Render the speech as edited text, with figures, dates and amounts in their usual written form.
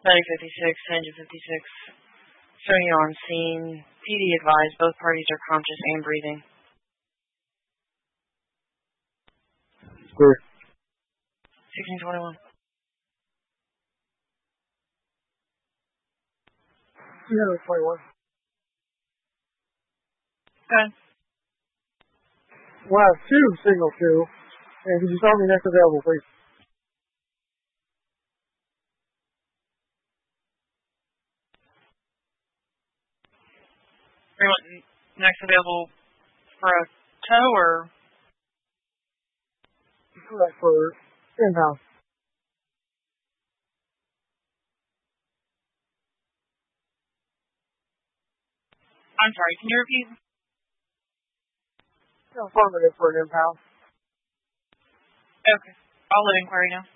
9056, engine 56. Showing you on scene. PD advised both parties are conscious and breathing. Clear. 1621. 321. Good. We'll have 2 signal 2. And could you tell me next available, please? You want next available for a tow or? Correct, for impound. I'm sorry, can you repeat? Affirmative for an impound. Okay. I'll let inquiry now.